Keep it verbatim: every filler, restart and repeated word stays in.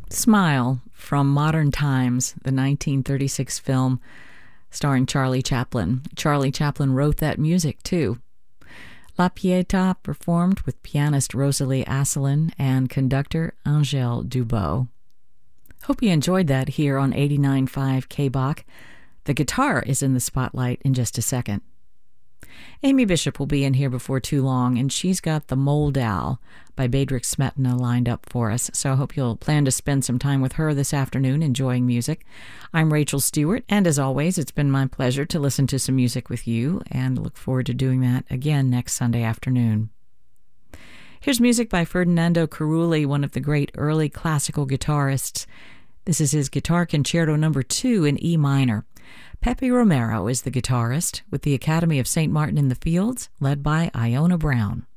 Smile from Modern Times, the nineteen thirty-six film starring Charlie Chaplin. Charlie Chaplin wrote that music, too. La Pietà performed with pianist Rosalie Asselin and conductor Angèle Dubot. Hope you enjoyed that here on eighty-nine point five K B O C. The guitar is in the spotlight in just a second. Amy Bishop will be in here before too long, and she's got The Moldau by Bedřich Smetana lined up for us, so I hope you'll plan to spend some time with her this afternoon enjoying music. I'm Rachel Stewart, and as always, it's been my pleasure to listen to some music with you, and look forward to doing that again next Sunday afternoon. Here's music by Ferdinando Carulli, one of the great early classical guitarists. This is his Guitar Concerto number two in E minor. Pepe Romero is the guitarist, with the Academy of Saint Martin in the Fields, led by Iona Brown.